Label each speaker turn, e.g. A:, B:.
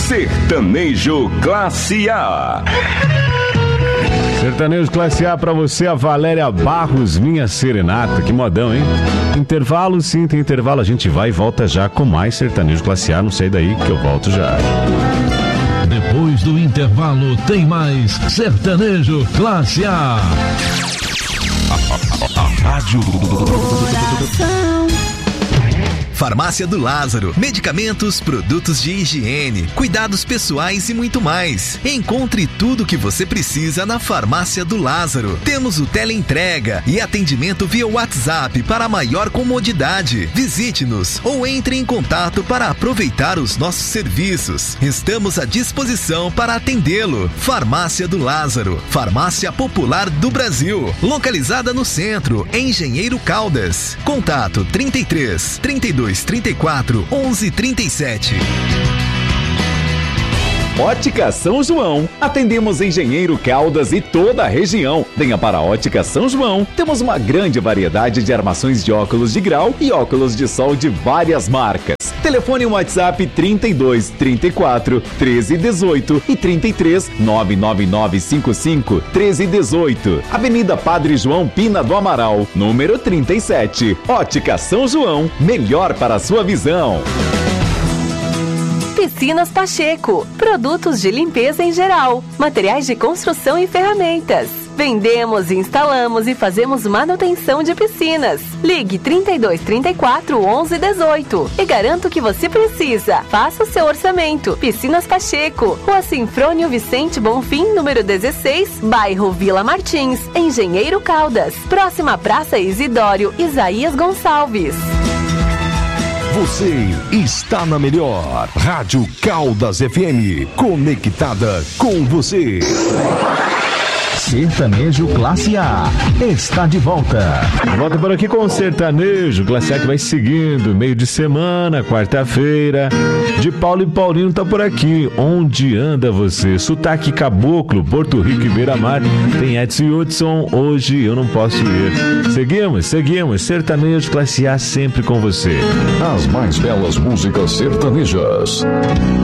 A: Sertanejo Classe A.
B: Sertanejo Classe A pra você, a Valéria Barros, Minha Serenata. Que modão, hein? Intervalo, sim, tem intervalo. A gente vai e volta já com mais Sertanejo Classe A. Não sai daí que eu volto já.
C: Depois do intervalo tem mais Sertanejo Classe A.
D: Rádio Farmácia do Lázaro. Medicamentos, produtos de higiene, cuidados pessoais e muito mais. Encontre tudo o que você precisa na Farmácia do Lázaro. Temos o teleentrega e atendimento via WhatsApp para maior comodidade. Visite-nos ou entre em contato para aproveitar os nossos serviços. Estamos à disposição para atendê-lo. Farmácia do Lázaro, farmácia popular do Brasil. Localizada no centro, em Engenheiro Caldas. Contato 33 32 34 11 37.
E: Ótica São João. Atendemos Engenheiro Caldas e toda a região. Venha para a Ótica São João. Temos uma grande variedade de armações de óculos de grau e óculos de sol de várias marcas. Telefone no WhatsApp 32 34 13 18 e 33 99955 13 18. Avenida Padre João Pina do Amaral, número 37. Ótica São João, melhor para a sua visão.
F: Piscinas Pacheco, produtos de limpeza em geral, materiais de construção e ferramentas. Vendemos, instalamos e fazemos manutenção de piscinas. Ligue 32 34 11 18 e garanto que você precisa. Faça o seu orçamento. Piscinas Pacheco, Rua Sinfrônio Vicente Bonfim, número 16, bairro Vila Martins, Engenheiro Caldas. Próxima Praça Isidório Isaías Gonçalves.
G: Você está na melhor Rádio Caldas FM, conectada com você.
C: Sertanejo Classe A está de volta.
B: Volta por aqui com o Sertanejo Classe A, que vai seguindo. Meio de semana, quarta-feira. De Paulo e Paulino tá por aqui. Onde anda você? Sotaque Caboclo, Porto Rico e Beira-Mar. Tem Edson e Hudson. Hoje eu não posso ir. Seguimos. Sertanejo Classe A sempre com você.
G: As mais belas músicas sertanejas.